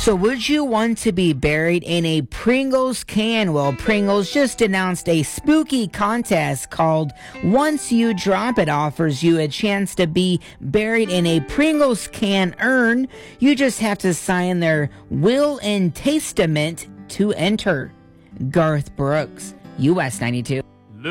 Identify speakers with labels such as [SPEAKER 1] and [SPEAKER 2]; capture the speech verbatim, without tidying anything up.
[SPEAKER 1] So would you want to be buried in a Pringles can? Well, Pringles just announced a spooky contest called Once You Drop It offers you a chance to be buried in a Pringles can urn. You just have to sign their will and testament to enter. Garth Brooks, U S ninety-two.